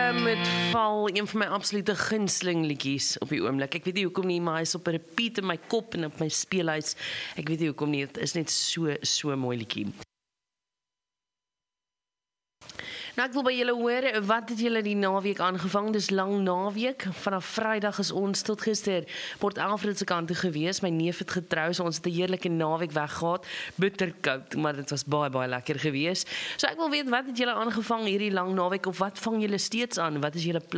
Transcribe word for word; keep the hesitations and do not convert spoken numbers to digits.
met val, een van my absolute gunsteling liedjies op die oomblik. Ek weet nie hoekom nie, maar hy is op 'n repeat in my kop en op my speelhuis. Ek weet nie hoekom nie, dit is net so, so mooi liedjie. Nou, ek wil by julle hoor, wat het julle die naweek aangevang? Dis lang naweek, vanaf Vrydag is ons tot gister Port Alfred se kant toe gewees, my neef het getrou, so ons het 'n heerlike naweek weggegaan, bitterkoud, maar dit was baie, baie lekker gewees. So ek wil weet, wat het julle aangevang hierdie lang naweek, of wat vang julle steeds aan, wat is julle